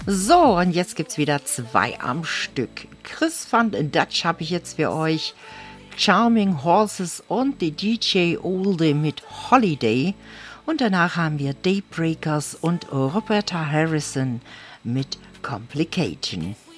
So, und jetzt gibt's wieder 2 am Stück. Chris van Dutch habe ich jetzt für euch. Charming Horses und die DJ Oldie mit Holiday. Und danach haben wir Daybreakers und Roberta Harrison mit Complication.